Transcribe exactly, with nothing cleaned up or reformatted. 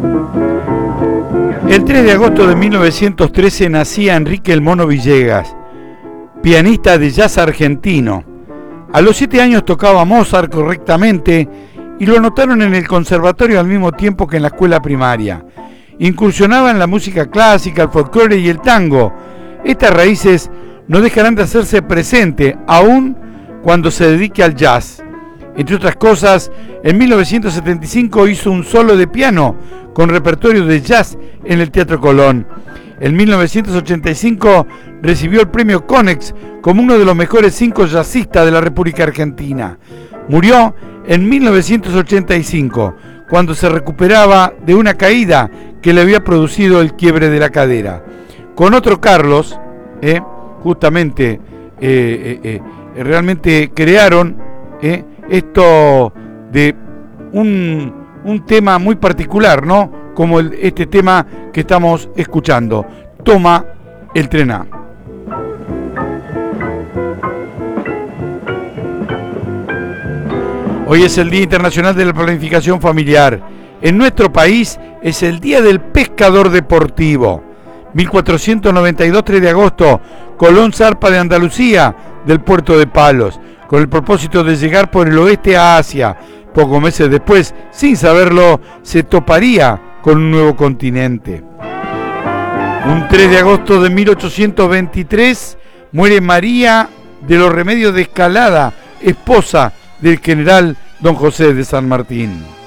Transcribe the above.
El tres de agosto de mil novecientos trece nacía Enrique El Mono Villegas, pianista de jazz argentino. A los siete años tocaba Mozart correctamente y lo anotaron en el conservatorio al mismo tiempo que en la escuela primaria. Incursionaba en la música clásica, el folclore y el tango. Estas raíces no dejarán de hacerse presente aún cuando se dedique al jazz. Entre otras cosas, en mil novecientos setenta y cinco hizo un solo de piano con repertorio de jazz en el Teatro Colón. En mil novecientos ochenta y cinco recibió el premio Konex como uno de los mejores cinco jazzistas de la República Argentina. Murió en mil novecientos ochenta y cinco, cuando se recuperaba de una caída que le había producido el quiebre de la cadera. Con otro Carlos, eh, justamente, eh, eh, eh, realmente crearon eh, esto de un, un tema muy particular, ¿no? Como el, este tema que estamos escuchando, Toma el Tren A. Hoy es el Día Internacional de la Planificación Familiar. En nuestro país es el Día del Pescador Deportivo. mil cuatrocientos noventa y dos, tres de agosto, Colón zarpa de Andalucía, del puerto de Palos, con el propósito de llegar por el oeste a Asia. Pocos meses después, sin saberlo, se toparía con un nuevo continente. Un tres de agosto de mil ochocientos veintitrés muere María de los Remedios de Escalada, esposa del general Don José de San Martín.